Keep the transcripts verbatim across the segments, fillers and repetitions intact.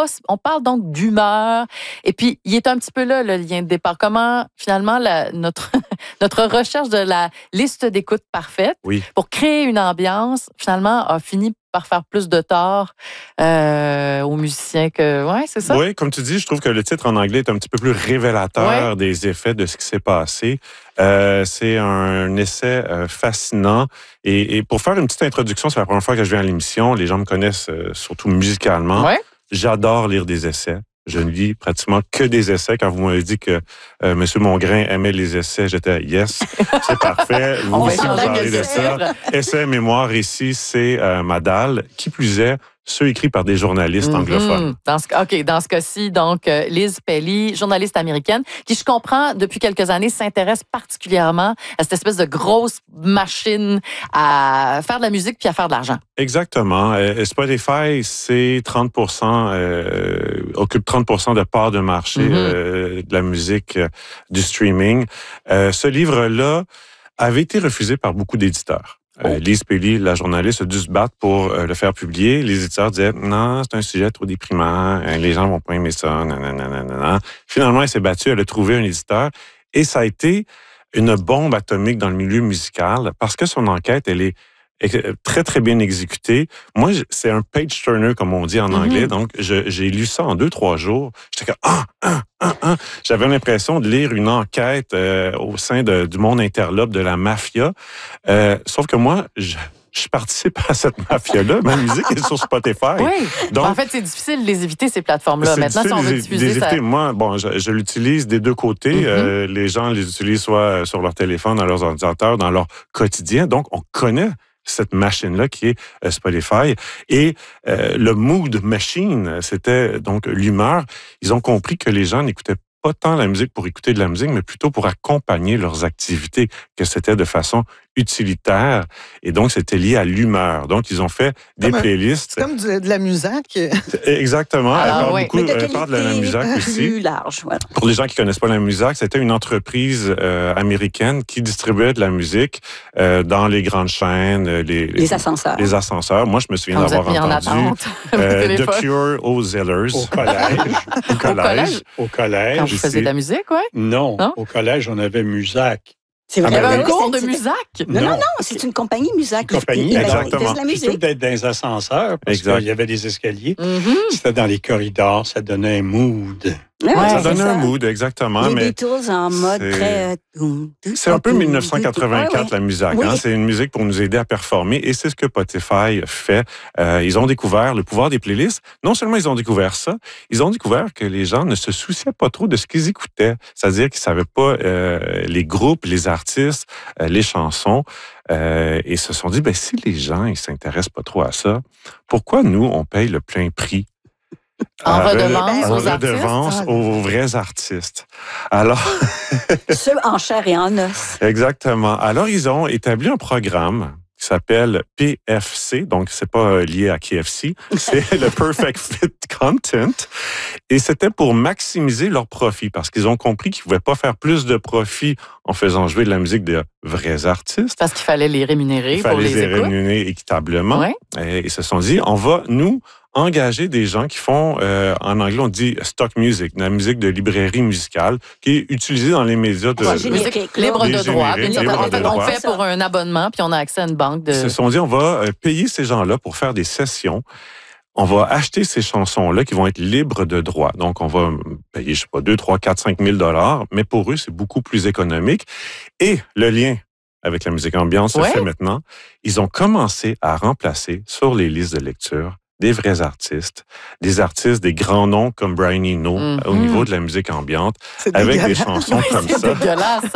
pas, on parle donc d'humeur. Et puis, il est un petit peu là, le lien de départ. Comment, finalement, la, notre, notre recherche de la liste d'écoute parfaite oui. pour créer une ambiance, finalement, a fini par faire plus de tort euh, aux musiciens que... Oui, c'est ça? Oui, comme tu dis, je trouve que le titre en anglais est un petit peu plus révélateur ouais. des effets de ce qui s'est passé. Euh, c'est un essai euh, fascinant. Et, et pour faire une petite introduction, c'est la première fois que je viens à l'émission. Les gens me connaissent euh, surtout musicalement. Ouais. J'adore lire des essais. Je ne lis pratiquement que des essais. Quand vous m'avez dit que euh, M. Mongrain aimait les essais, j'étais « yes, c'est parfait ». Vous aussi, vous parlez de ça. Essais, mémoire, récit, c'est euh, ma dalle. Qui plus est, ceux écrits par des journalistes mm-hmm. anglophones. Dans ce, OK, dans ce cas-ci, donc, euh, Liz Pelly, journaliste américaine, qui, je comprends, depuis quelques années, s'intéresse particulièrement à cette espèce de grosse machine à faire de la musique puis à faire de l'argent. Exactement. Euh, Spotify, c'est trente pour cent, euh, occupe trente pour cent de part de marché mm-hmm. euh, de la musique, euh, du streaming. Euh, ce livre-là avait été refusé par beaucoup d'éditeurs. Oh. Euh, Liz Pelly, la journaliste, a dû se battre pour euh, le faire publier. Les éditeurs disaient « Non, c'est un sujet trop déprimant, euh, les gens vont pas aimer ça, nanana. » Finalement, elle s'est battue, elle a trouvé un éditeur et ça a été une bombe atomique dans le milieu musical parce que son enquête, elle est très, très bien exécutée. Moi, c'est un page-turner, comme on dit en mm-hmm. anglais. Donc, je, j'ai lu ça en deux, trois jours. J'étais comme, ah, ah, ah, ah. J'avais l'impression de lire une enquête euh, au sein de, du monde interlope de la mafia. Euh, sauf que moi, je... Je participe à cette mafia-là. Ma musique est sur Spotify. Oui. Donc, en fait, c'est difficile de les éviter, ces plateformes-là. Maintenant, si on veut diffuser les ça... éviter. Moi, bon, je, je l'utilise des deux côtés. Mm-hmm. Euh, les gens les utilisent soit sur leur téléphone, dans leurs ordinateurs, dans leur quotidien. Donc, on connaît cette machine-là qui est euh, Spotify. Et euh, le mood machine, c'était donc l'humeur. Ils ont compris que les gens n'écoutaient pas tant la musique pour écouter de la musique, mais plutôt pour accompagner leurs activités, que c'était de façon utilitaire. Et donc, c'était lié à l'humeur. Donc, ils ont fait des comme playlists. C'est comme de, de la musique. Exactement. Alors, elle parle oui. beaucoup, mais de elle parle de la musique aussi. Plus large, voilà. Pour les gens qui connaissent pas la musique, c'était une entreprise euh, américaine qui distribuait de la musique euh, dans les grandes chaînes, les, les, les ascenseurs. Les ascenseurs. Moi, je me souviens Quand d'avoir entendu euh, The Cure aux Zellers. Au collège. Au collège. Au collège. Quand vous faisiez de la musique, oui? Non, non. Au collège, on avait Musac. C'est vrai. Il y avait un oui, cours de c'est... musique? Non, non, non, c'est une compagnie Musac. Une compagnie, il, exactement. Il la musique. Plutôt d'être dans les ascenseurs, parce exact. qu'il y avait des escaliers. Mm-hmm. C'était dans les corridors, ça donnait un mood. Ouais, ça ouais, donnait ça. un mood, exactement. Les mais Beatles en mode c'est... très... C'est un peu dix-neuf cent quatre-vingt-quatre, ouais, ouais. la musique. Oui. Hein? C'est une musique pour nous aider à performer et c'est ce que Spotify fait. Euh, ils ont découvert le pouvoir des playlists. Non seulement ils ont découvert ça, ils ont découvert que les gens ne se souciaient pas trop de ce qu'ils écoutaient. C'est-à-dire qu'ils ne savaient pas euh, les groupes, les artistes, euh, les chansons. Euh, et se sont dit, ben, si les gens ils s'intéressent pas trop à ça, pourquoi nous, on paye le plein prix? En euh, redevance en aux redevance artistes. aux vrais artistes. Alors, ceux en chair et en os. Exactement. Alors, ils ont établi un programme qui s'appelle P F C, donc c'est pas lié à K F C, c'est le Perfect Fit Content, et c'était pour maximiser leur profit, parce qu'ils ont compris qu'ils pouvaient pas faire plus de profit en faisant jouer de la musique de vrais artistes. Parce qu'il fallait les rémunérer Il pour fallait les, les écoutes. rémunérer équitablement. Ouais. Et ils se sont dit, on va, nous, engager des gens qui font, euh, en anglais, on dit stock music, la musique de librairie musicale, qui est utilisée dans les médias de... Ouais, générique, libre de droit. Générique, Libre libre de de droit. On droit. fait pour un abonnement, puis on a accès à une banque de... Ils se sont dit, on va payer ces gens-là pour faire des sessions. On va acheter ces chansons-là qui vont être libres de droit. Donc, on va payer, je sais pas, deux, trois, quatre, cinq mille dollars, mais pour eux, c'est beaucoup plus économique. Et le lien avec la musique ambiante se ouais. fait maintenant. Ils ont commencé à remplacer sur les listes de lecture des vrais artistes, des artistes, des grands noms comme Brian Eno mm-hmm. au niveau de la musique ambiante, c'est avec dégueulasse. des chansons comme c'est ça. C'est dégueulasse.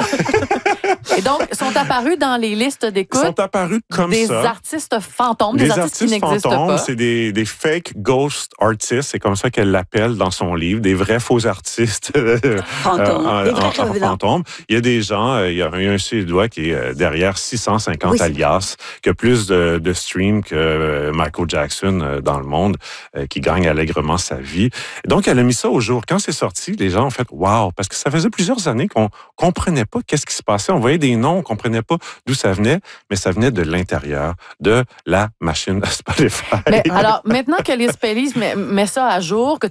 Et donc, sont apparus dans les listes d'écoute Ils sont apparus comme des ça. Des artistes fantômes, des des artistes, artistes qui n'existent fantômes, pas. C'est des, des fake ghost artists, c'est comme ça qu'elle l'appelle dans son livre, des vrais faux artistes fantômes. euh, des vrais en, en fantômes. Il y a des gens, il y a un Suédois qui est derrière six cent cinquante oui, alias, qui a plus de, de streams que Michael Jackson dans le monde, qui gagne allègrement sa vie. Donc, elle a mis ça au jour. Quand c'est sorti, les gens ont fait « wow », parce que ça faisait plusieurs années qu'on comprenait pas qu'est-ce qui se passait. On voyait des noms, on comprenait pas d'où ça venait, mais ça venait de l'intérieur de la machine à Spotify. Mais alors, maintenant que Liz Pelly met, met ça à jour, que